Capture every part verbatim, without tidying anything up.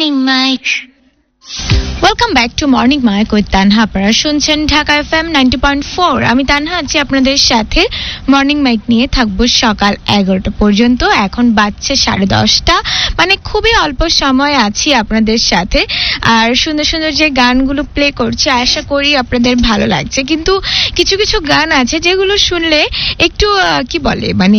Morning Mike. Welcome back to morning mic with Tanha. আপনারা শুনছেন Dhaka FM ninety point four. আমি তানহা আছি আপনাদের সাথে। মর্নিং মাইক নিয়ে থাকবো সকাল এগারোটা পর্যন্ত। এখন বাজছে সাড়ে দশটা, মানে খুবই অল্প সময় আছি আপনাদের সাথে। আর সুন্দর সুন্দর যে গানগুলো প্লে করছে আশা করি আপনাদের ভালো লাগছে। কিন্তু কিছু কিছু গান আছে যেগুলো শুনলে একটু কি বলে মানে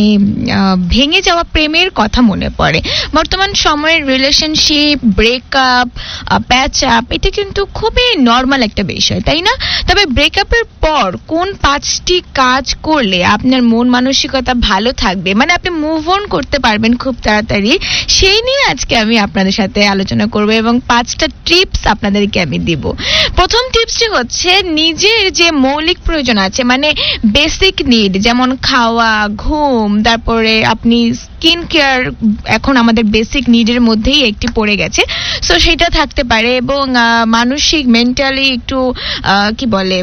ভেঙে যাওয়া প্রেমের কথা মনে পড়ে। বর্তমান সময়ের রিলেশনশিপ, ব্রেকআপ, প্যাচ আপ, এটা কিন্তু খুবই নর্মাল একটা বিষয়, তাই না? তবে ব্রেকআপের পর কোন পাঁচটি কাজ করলে আপনার মন মানসিকতা ভালো থাকবে, মানে আপনি মুভ অন করতে পারবেন খুব তাড়াতাড়ি, সেই নিয়ে আজকে আমি আপনাদের সাথে আলোচনা করব এবং পাঁচটা টিপস আপনাদেরকে আমি দিব। প্রথম টিপসটি হচ্ছে নিজের যে মৌলিক প্রয়োজন আছে, মানে বেসিক নিড, যেমন খাওয়া, ঘুম, তারপরে আপনি স্কিন কেয়ার এখন আমাদের বেসিক নিডের মধ্যেই একটি পড়ে গেছে। সো সেটা থাকতে পারে এবং মানসিক মেন্টালি একটু কি বলে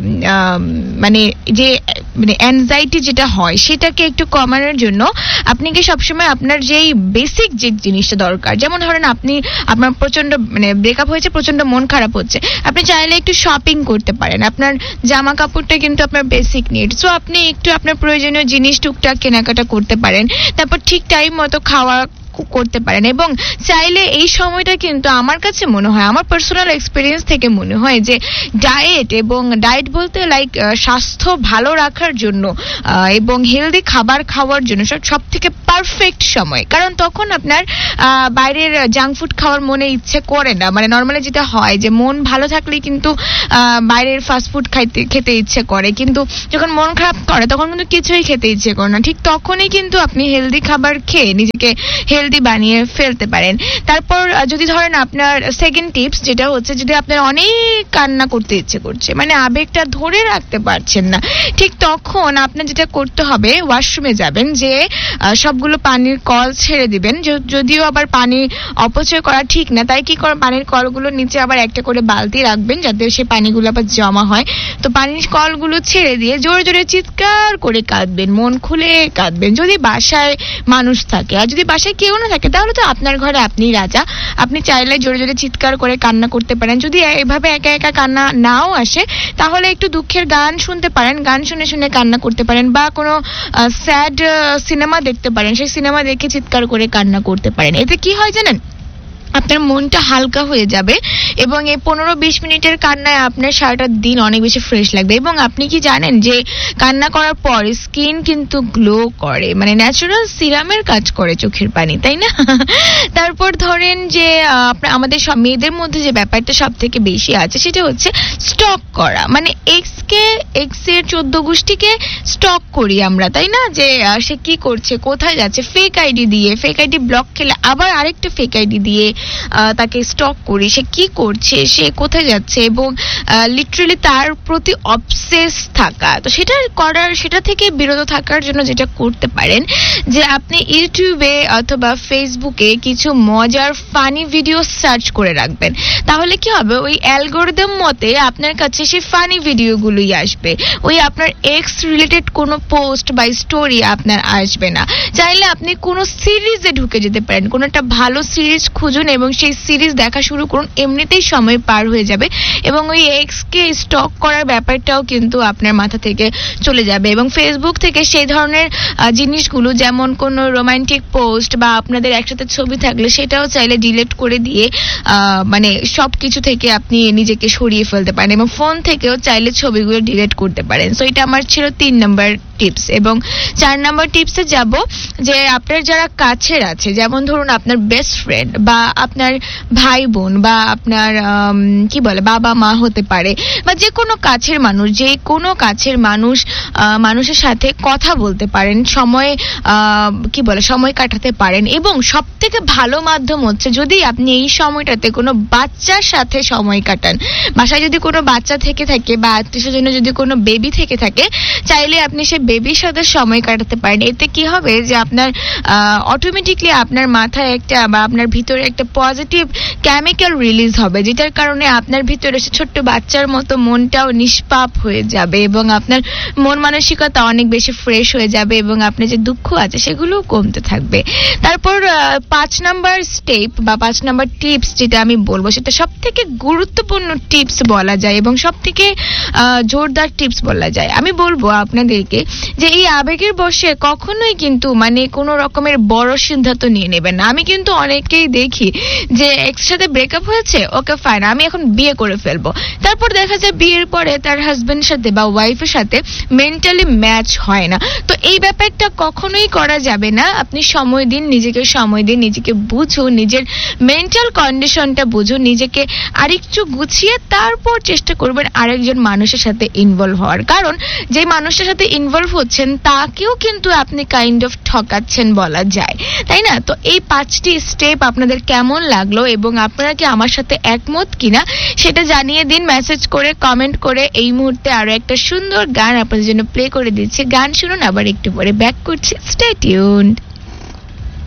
মানে যে মানে অ্যাংজাইটি যেটা হয় সেটাকে একটু কমানোর জন্য আপনি কি সবসময় আপনার যেই বেসিক যে জিনিসটা দরকার, যেমন ধরেন আপনি আপনার প্রচন্ড মানে ব্রেকআপ হয়েছে, প্রচন্ড মন খারাপ হচ্ছে, আপনি চাইলে একটু শপিং করতে পারেন। আপনার জামা কাপড়টা কিন্তু আপনার বেসিক নিড, সো আপনি একটু আপনার প্রয়োজনীয় জিনিস টুকটাক কেনাকাটা করতে পারেন। তারপর ঠিক টাইম মতো খাওয়া করতে পারেন এবং চাইলে এই সময়টা কিন্তু আমার কাছে মনে হয়, আমার পার্সোনাল এক্সপিরিয়েন্স থেকে মনে হয় যে ডায়েট এবং ডায়েট বলতে লাইক স্বাস্থ্য ভালো রাখার জন্য এবং হেলদি খাবার খাওয়ার জন্য সব থেকে পারফেক্ট সময়। কারণ তখন আপনার বাইরের জাঙ্ক ফুড খাওয়ার মনে ইচ্ছে করে না। মানে নর্মালি যেটা হয় যে মন ভালো থাকলেই কিন্তু বাইরের ফাস্ট ফুড খাইতে খেতে ইচ্ছে করে, কিন্তু যখন মন খারাপ করে তখন কিন্তু কিছুই খেতে ইচ্ছে করে না। ঠিক তখনই কিন্তু আপনি হেলদি খাবার খেয়ে নিজেকে হেলদি বানিয়ে ফেলতে পারেন। তারপর যদি ধরেন আপনার সেকেন্ড টিপস যেটা হচ্ছে, যদি আপনার অনেক কান্না করতে ইচ্ছে করছে, মানে আবেগটা ধরে রাখতে পারছেন না, ঠিক তখন আপনার যেটা করতে হবে, ওয়াশরুমে যাবেন, যে সবগুলো পানির কল ছেড়ে দিবেন। যদিও আবার পানি অপচয় করা ঠিক না, তাই কি করেন পানির কলগুলো নিচে আবার একটা করে বালতি রাখবেন যাতে সেই পানিগুলো আবার জমা হয়। তো পানির কলগুলো ছেড়ে দিয়ে জোরে জোরে চিৎকার করে কাঁদবেন, মন খুলে কাঁদবেন, যদি বাসায় মানুষ থাকে। আর যদি বাসায় কেউ না থাকে তাহলে তো আপনার ঘরে আপনি রাজা, আপনি চাইলে জোরে জোরে চিৎকার করে কান্না করতে পারেন। যদি এভাবে একা একা কান্না নাও আসে তাহলে একটু দুঃখের গান শুনতে পারেন, গান শুনে শুনে কান্না করতে পারেন, বা কোনো স্যাড সিনেমা দেখতে পারেন, সেই সিনেমা দেখে চিৎকার করে কান্না করতে পারেন। এতে কি হয় জানেন, আপনার মনটা হালকা হয়ে যাবে এবং এই পনেরো বিশ মিনিটের কান্নায় আপনার সারাটা দিন অনেক বেশি ফ্রেশ লাগবে। এবং আপনি কি জানেন যে কান্না করার পর স্কিন কিন্তু গ্লো করে, মানে ন্যাচারাল সিরামের কাজ করে চোখের পানি, তাই না? তারপর ধরেন যে আমাদের সব মেয়েদের মধ্যে যে ব্যাপারটা সব থেকে বেশি আছে সেটা হচ্ছে স্টক করা, মানে এক্স কে এক্স এর চোদ্দ গোষ্ঠীকে স্টক করি আমরা, তাই না? যে সে কি করছে, কোথায় যাচ্ছে, ফেক আইডি দিয়ে, ফেক আইডি ব্লক খেলে আবার আরেকটা ফেক আইডি দিয়ে তাকে স্টক করি, সে কি করছে, সে কোথায় যাচ্ছে, এবং লিটারালি তার প্রতি অবসেস থাকা। তো সেটা করার সেটা থেকে বিরত থাকার জন্য যেটা করতে পারেন, যে আপনি ইউটিউবে অথবা ফেসবুকে কিছু মজার ফানি ভিডিও সার্চ করে রাখবেন। তাহলে কি হবে, ওই অ্যালগরিদম মতে আপনার কাছে সেই ফানি ভিডিওগুলোই আসবে, ওই আপনার এক্স রিলেটেড কোনো পোস্ট বা স্টোরি আপনার আসবে না। চাইলে আপনি কোনো সিরিজে ঢুকে যেতে পারেন, কোনো একটা ভালো সিরিজ খুঁজুন এবং সেই সিরিজ দেখা শুরু করুন, এমনিতেই সময় পার হয়ে যাবে এবং ওই এক্স কে স্টক করার ব্যাপারটাও কিন্তু আপনার মাথা থেকে চলে যাবে। এবং ফেসবুক থেকে সেই ধরনের জিনিসগুলো, যেমন কোনো রোমান্টিক পোস্ট বা আপনাদের একসাথে ছবি থাকলে সেটাও চাইলে ডিলিট করে দিয়ে মানে সব কিছু থেকে আপনি নিজেকে সরিয়ে ফেলতে পারেন এবং ফোন থেকেও চাইলে ছবিগুলো ডিলিট করতে পারেন। সো এটা আমার ছিল তিন নম্বর টিপস। এবং চার নম্বর টিপসে যাব, যে আপনার যারা কাছের আছে, যেমন ধরুন আপনার বেস্ট ফ্রেন্ড বা আপনার ভাই বোন বা আপনার কি বলে বাবা মা হতে পারে, বা যে কোনো কাছের মানুষ, যে কোনো কাছের মানুষ মানুষের সাথে কথা বলতে পারেন, সময় কি বলে সময় কাটাতে পারেন। এবং সব থেকে ভালো মাধ্যম হচ্ছে যদি আপনি এই সময়টাতে কোনো বাচ্চার সাথে সময় কাটান। বাসায় যদি কোনো বাচ্চা থেকে থাকে বা আত্মীয় স্বজনে যদি কোনো বেবি থেকে থাকে, চাইলে আপনি সে বেবির সাথে সময় কাটাতে পারেন। এতে কি হবে যে আপনার অটোমেটিকলি আপনার মাথায় একটা বা আপনার ভিতরে একটা পজিটিভ কেমিক্যাল রিলিজ হবে, যেটার কারণে আপনার ভিতরে সে ছোট্ট বাচ্চার মতো মনটাও নিষ্পাপ হয়ে যাবে এবং আপনার মন মানসিকতা অনেক বেশি ফ্রেশ হয়ে যাবে এবং আপনার যে দুঃখ আছে সেগুলোও কমতে থাকবে। তারপর পাঁচ নাম্বার স্টেপ বা পাঁচ নাম্বার টিপস যেটা আমি বলবো, সেটা সব থেকে গুরুত্বপূর্ণ টিপস বলা যায় এবং সব থেকে জোরদার টিপস বলা যায়। আমি বলবো আপনাদেরকে যে এই আবেগের বশে কখনোই কিন্তু মানে কোনো রকমের বড় সিদ্ধান্ত নিয়ে নেবেন না। আমি কিন্তু অনেকেই দেখি যে এক্সের সাথে ব্রেকআপ হয়েছে, ওকে ফাইন আমি এখন বিয়ে করে ফেলবো, তারপর দেখা যায় বিয়ের পরে তার হাজবেন্ডের সাথে বা ওয়াইফের সাথে মেন্টালি ম্যাচ হয় না। তো এই ব্যাপারটা কখনোই করা যাবে না। আপনি সময় দিন, নিজেকে সময় দিন, নিজেকে বুঝুন, নিজের মেন্টাল কন্ডিশনটা বুঝুন, নিজেকে আরেকটু গুছিয়ে তারপর চেষ্টা করবেন আরেকজন মানুষের সাথে ইনভলভ হওয়ার। কারণ যে মানুষটার সাথে ইনভলভ হচ্ছেন তাকেও কিন্তু আপনি কাইন্ড অফ ঠকাচ্ছেন বলা যায়, তাই না? তো এই পাঁচটি স্টেপ আপনাদের কেমন লাগলো এবং আপনারা কি আমার সাথে একমত কিনা সেটা জানিয়ে দিন মেসেজ করে, কমেন্ট করে। এই মুহূর্তে আরো একটা সুন্দর গান আপনাদের জন্য প্লে করে দিচ্ছি, গান শুনুন, আবার একটু পরে ব্যাক করছি। Stay tuned.